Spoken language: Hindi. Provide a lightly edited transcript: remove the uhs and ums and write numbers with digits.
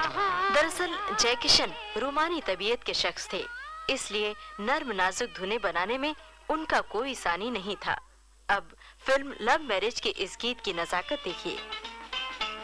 दरअसल जय किशन रूमानी तबीयत के शख्स थे, इसलिए नर्म नाजुक धुनें बनाने में उनका कोई सानी नहीं था। अब फिल्म लव मैरिज के इस गीत की नजाकत देखिए।